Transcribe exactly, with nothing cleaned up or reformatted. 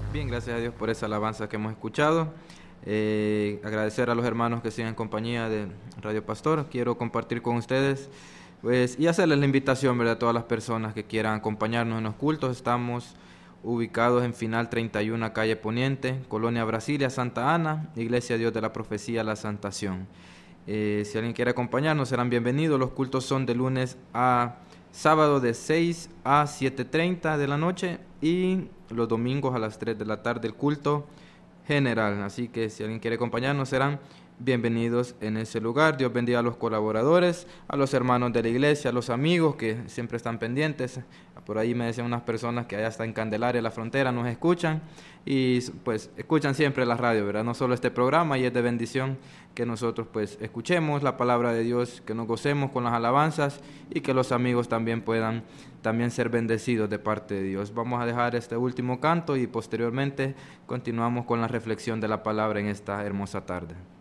Bien, gracias a Dios por esa alabanza que hemos escuchado. Eh, agradecer a los hermanos que siguen en compañía de Radio Pastor. Quiero compartir con ustedes pues, y hacerles la invitación, ¿verdad?, a todas las personas que quieran acompañarnos en los cultos. Estamos ubicados en Final treinta y uno, calle Poniente, Colonia Brasilia, Santa Ana, Iglesia Dios de la Profecía, La Santación. Eh, si alguien quiere acompañarnos, serán bienvenidos. Los cultos son de lunes a sábado de seis a siete y media de la noche y los domingos a las tres de la tarde el culto general. Así que si alguien quiere acompañarnos, serán bienvenidos en ese lugar. Dios bendiga a los colaboradores, a los hermanos de la iglesia, a los amigos que siempre están pendientes. Por ahí me decían unas personas que allá está en Candelaria, la frontera, nos escuchan y pues escuchan siempre la radio, ¿verdad? No solo este programa, y es de bendición que nosotros pues escuchemos la palabra de Dios, que nos gocemos con las alabanzas y que los amigos también puedan también ser bendecidos de parte de Dios. Vamos a dejar este último canto y posteriormente continuamos con la reflexión de la palabra en esta hermosa tarde.